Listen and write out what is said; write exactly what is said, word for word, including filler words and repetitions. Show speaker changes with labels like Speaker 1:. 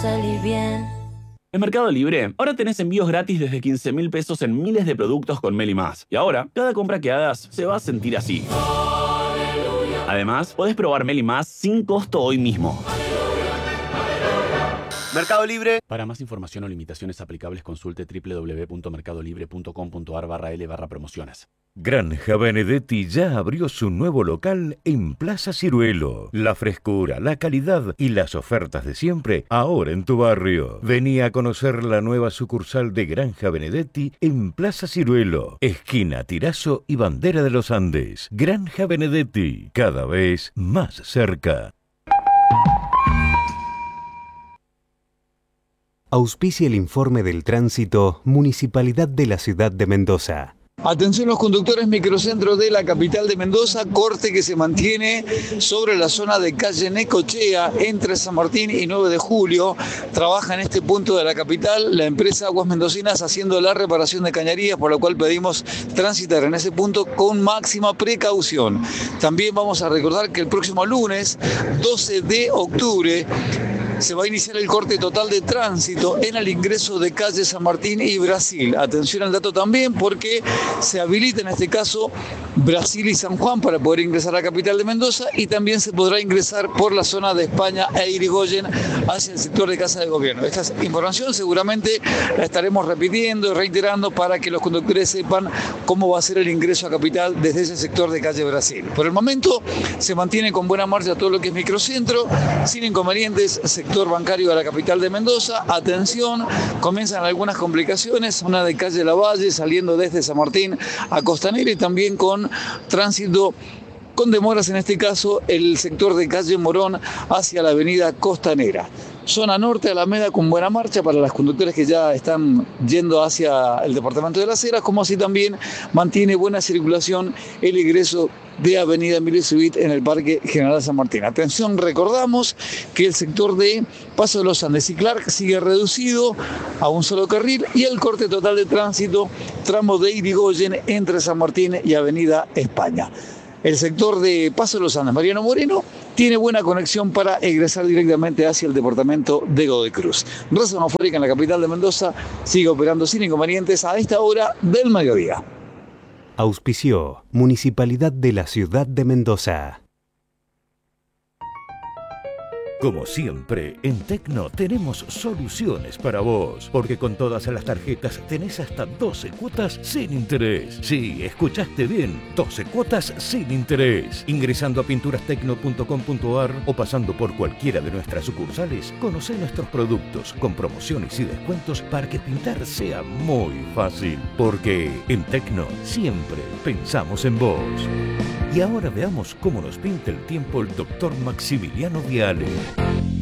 Speaker 1: salí bien.
Speaker 2: En Mercado Libre, ahora tenés envíos gratis desde quince mil pesos en miles de productos con Meli Más. Y ahora, cada compra que hagas se va a sentir así. Además, podés probar Meli Más sin costo hoy mismo.
Speaker 3: Mercado Libre.
Speaker 2: Para más información o limitaciones aplicables, consulte doble u doble u doble u punto mercado libre punto com punto a r barra L barra promociones.
Speaker 4: Granja Benedetti ya abrió su nuevo local en Plaza Ciruelo. La frescura, la calidad y las ofertas de siempre ahora en tu barrio. Vení a conocer la nueva sucursal de Granja Benedetti en Plaza Ciruelo, esquina Tirazo y Bandera de los Andes. Granja Benedetti, cada vez más cerca.
Speaker 5: Auspicia el informe del tránsito Municipalidad de la Ciudad de Mendoza.
Speaker 6: Atención los conductores, microcentro de la capital de Mendoza, corte que se mantiene sobre la zona de calle Necochea, entre San Martín y nueve de julio. Trabaja en este punto de la capital la empresa Aguas Mendocinas haciendo la reparación de cañerías, por lo cual pedimos transitar en ese punto con máxima precaución. También vamos a recordar que el próximo lunes, doce de octubre, se va a iniciar el corte total de tránsito en el ingreso de calle San Martín y Brasil. Atención al dato también porque se habilita en este caso Brasil y San Juan para poder ingresar a la capital de Mendoza, y también se podrá ingresar por la zona de España e Irigoyen hacia el sector de Casa de Gobierno. Esta información seguramente la estaremos repitiendo y reiterando para que los conductores sepan cómo va a ser el ingreso a capital desde ese sector de calle Brasil. Por el momento se mantiene con buena marcha todo lo que es microcentro, sin inconvenientes, sector bancario de la capital de Mendoza. Atención, comienzan algunas complicaciones, una de calle Lavalle saliendo desde San Martín a Costanera, y también con tránsito con demoras, en este caso el sector de calle Morón hacia la avenida Costanera. Zona norte, Alameda, con buena marcha para los conductores que ya están yendo hacia el departamento de Las Heras, como así también mantiene buena circulación el ingreso de avenida Emilio Civit en el Parque General San Martín. Atención, recordamos que el sector de Paso de los Andes y Clark sigue reducido a un solo carril, y el corte total de tránsito tramo de Irigoyen entre San Martín y avenida España. El sector de Paso de los Andes, Mariano Moreno, tiene buena conexión para egresar directamente hacia el departamento de Godoy Cruz. Red semafórica en la capital de Mendoza sigue operando sin inconvenientes a esta hora del mediodía.
Speaker 5: Auspició Municipalidad de la Ciudad de Mendoza.
Speaker 4: Como siempre, en Tecno tenemos soluciones para vos, porque con todas las tarjetas tenés hasta doce cuotas sin interés. Sí, escuchaste bien, doce cuotas sin interés. Ingresando a pinturas tecno punto com punto a r o pasando por cualquiera de nuestras sucursales, conocé nuestros productos con promociones y descuentos para que pintar sea muy fácil. Porque en Tecno siempre pensamos en vos. Y ahora veamos cómo nos pinta el tiempo el doctor Maximiliano Viale.